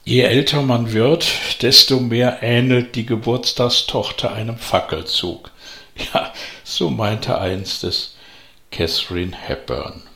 Je älter man wird, desto mehr ähnelt die Geburtstagstochter einem Fackelzug. Ja, so meinte einstes Katharine Hepburn.